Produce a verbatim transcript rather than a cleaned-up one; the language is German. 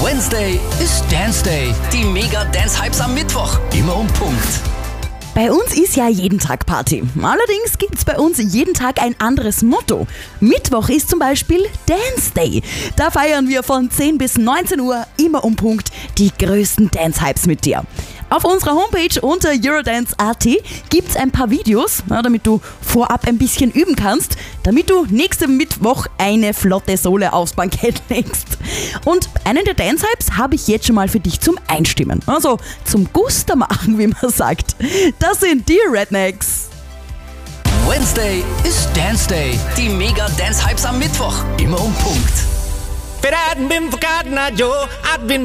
Wednesday ist Dance Day. Die Mega-Dance-Hypes am Mittwoch. Immer um Punkt. Bei uns ist ja jeden Tag Party. Allerdings gibt's bei uns jeden Tag ein anderes Motto. Mittwoch ist zum Beispiel Dance Day. Da feiern wir von zehn bis neunzehn Uhr immer um Punkt die größten Dance-Hypes mit dir. Auf unserer Homepage unter eurodance punkt at gibt's ein paar Videos, ja, damit du vorab ein bisschen üben kannst, damit du nächsten Mittwoch eine flotte Sohle aufs Bankett legst. Und einen der Dance-Hypes habe ich jetzt schon mal für dich zum Einstimmen. Also zum Guster machen, wie man sagt. Das sind die Rednecks. Wednesday ist Dance Day. Die Mega-Dance-Hypes am Mittwoch. Immer um Punkt. If it hadn't been for Cotton Eye Joe, I'd been